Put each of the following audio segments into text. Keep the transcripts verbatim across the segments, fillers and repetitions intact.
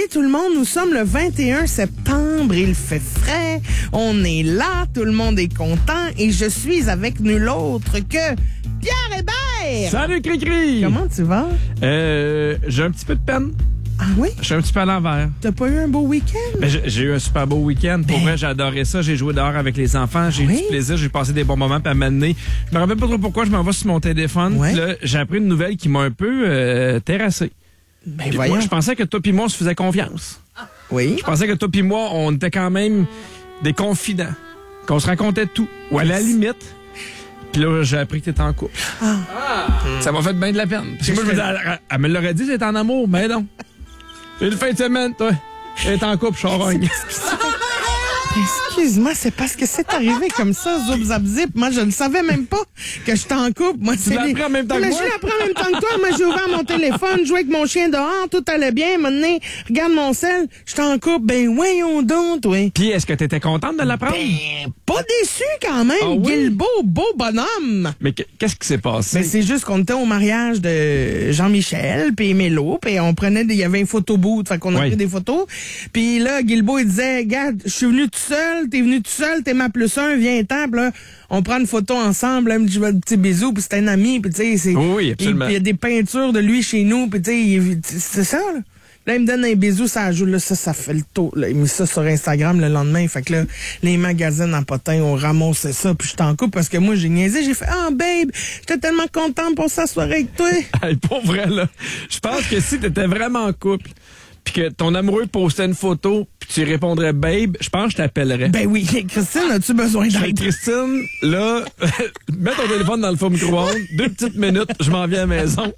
tout le monde, nous sommes le vingt et un septembre, il fait frais, on est là, tout le monde est content et je suis avec nul autre que Pierre Hébert! Salut Cricri! Comment tu vas? Euh, j'ai un petit peu de peine. Ah oui? Je suis un petit peu à l'envers. T'as pas eu un beau week-end? Ben, j'ai, j'ai eu un super beau week-end. Pour Ben... vrai, j'ai adoré ça. J'ai joué dehors avec les enfants. J'ai oui? eu du plaisir. J'ai passé des bons moments. Puis à m'amener. Je me rappelle pas trop pourquoi je m'en vais sur mon téléphone. Ouais? Puis là, j'ai appris une nouvelle qui m'a un peu euh, terrassé. Ben Puis voyons. moi, je pensais que toi pis moi, on se faisait confiance. Oui? Je pensais que toi pis moi, on était quand même des confidents. Qu'on se racontait tout. Ou à la limite. Puis là, j'ai appris que t'étais en couple. Ah. Ça m'a fait bien de la peine. Parce que moi, je me disais, elle, elle me l'aurait dit, c'est en amour. Mais non. Une fin de semaine, toi. Elle est en couple, charogne. Excuse-moi, c'est parce que c'est arrivé comme ça, zoup zap zip. Moi, je ne savais même pas que j'étais en couple. Moi, c'est l'as les... appris en même temps que Mais moi? je l'ai appris en même temps que toi. Moi, j'ai ouvert mon téléphone, joué avec mon chien dehors, tout allait bien. Maintenant, regarde mon sel, j'étais en couple. Ben, voyons donc, toi. Puis, est-ce que t'étais contente de l'apprendre? Ben, pas déçu quand même. Ah oui? Guilbeault, beau bonhomme. Mais que- qu'est-ce qui s'est passé? Ben, c'est juste qu'on était au mariage de Jean-Michel puis Mélo, puis on prenait des, il y avait un photoboot, fait qu'on a Oui. pris des photos. Puis là, Guilbeault, il disait, regarde, je suis venu tout seul, t'es venu tout seul, t'es ma plus un, viens-t'en, puis là, on prend une photo ensemble, là, je me dis un petit bisou, puis c'est un ami, puis tu sais, c'est... Oui, oui, absolument. Puis il y a des peintures de lui chez nous, puis tu sais, il- c'est ça, là. Là, il me donne un bisou, ça joue, là, ça, ça fait le tour. Là, il met ça sur Instagram le lendemain. Fait que là, les magazines en potin ont ramassé ça, puis je t'en coupe parce que moi, j'ai niaisé. J'ai fait, ah, oh, babe, j'étais tellement contente pour s'asseoir avec toi. Hey, pour vrai, là. Je pense que si t'étais vraiment en couple, puis que ton amoureux postait une photo, puis tu répondrais babe, je pense que je t'appellerais. Ben oui, Christine, as-tu besoin Hey, d'aide? Christine, là, mets ton téléphone dans le four micro-ondes, deux petites minutes, je m'en viens à la maison.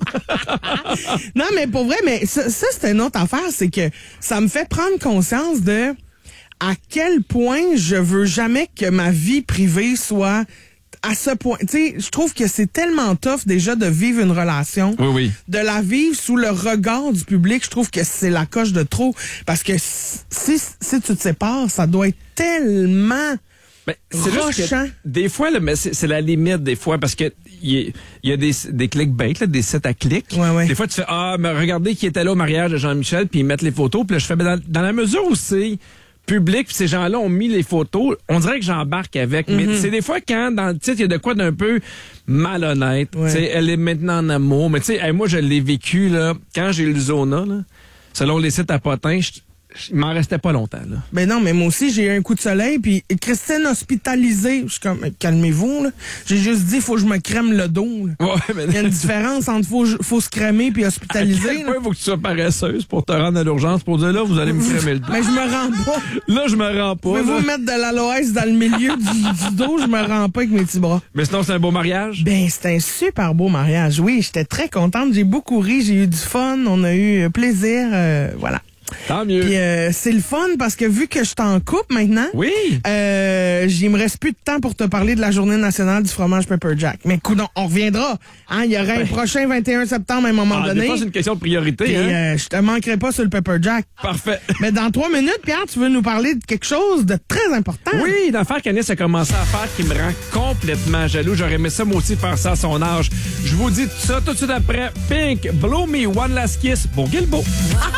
Non, mais pour vrai, mais ça, ça c'est une autre affaire, c'est que ça me fait prendre conscience de à quel point je veux jamais que ma vie privée soit à ce point. Tu sais, je trouve que c'est tellement tough déjà de vivre une relation. Oui, oui. De la vivre sous le regard du public, je trouve que c'est la coche de trop. Parce que si, si tu te sépares, ça doit être tellement... Ben, c'est juste rochant. que des fois, là, mais c'est, c'est la limite des fois parce que il y, y a des, des clickbait, là, des sites à clics. Ouais, ouais. Des fois, tu fais ah, mais regardez qui était là au mariage de Jean-Michel, puis ils mettent les photos. Puis là, je fais ben, dans, dans la mesure où c'est public, puis ces gens-là ont mis les photos, on dirait que j'embarque avec. Mm-hmm. Mais c'est des fois quand dans le titre il y a de quoi d'un peu malhonnête. Ouais. Tu sais, elle est maintenant en amour. Mais tu sais, hey, moi je l'ai vécu là quand j'ai eu le Zona là. Selon les sites à potins, je- il m'en restait pas longtemps là. Ben non, mais moi aussi, j'ai eu un coup de soleil, puis Christine hospitalisée. Je suis comme, calmez-vous, là. J'ai juste dit, faut que je me crème le dos, là. Ouais, mais Il y a une différence entre faut, faut se cramer puis à hospitaliser. quel là. point faut que tu sois paresseuse pour te rendre à l'urgence pour dire là, vous allez me crémer le dos. Mais je me rends pas. Là, je me rends pas. Pouvez-vous là. mettre de l'aloès dans le milieu du, du dos? Je me rends pas avec mes petits bras. Mais sinon, c'est un beau mariage. Ben, c'était un super beau mariage. Oui, j'étais très contente. J'ai beaucoup ri. J'ai eu du fun. On a eu euh, plaisir. euh, voilà. Tant mieux. Puis euh, c'est le fun parce que vu que je t'en coupe maintenant, Oui. euh, il me reste plus de temps pour te parler de la journée nationale du fromage Pepper Jack. Mais coudonc, on reviendra. Hein, il y aura un prochain vingt et un septembre à un moment Ah, des donné. fois, c'est une question de priorité. Puis Hein? euh, je te manquerai pas sur le Pepper Jack. Parfait. Mais dans trois minutes, Pierre, tu veux nous parler de quelque chose de très important. Oui, une affaire qu'Anis a commencé à faire qui me rend complètement jaloux. J'aurais aimé ça, moi aussi, faire ça à son âge. Je vous dis tout ça tout de suite après. Pink, Blow Me One Last Kiss pour Guilbeault.